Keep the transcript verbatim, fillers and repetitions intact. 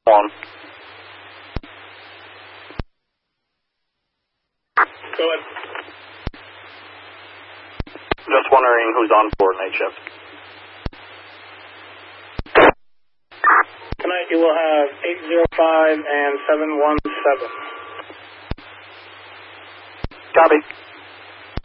one. Go ahead. Just wondering who's on for night shift. Tonight you will have eight zero five and seven one seven. Copy.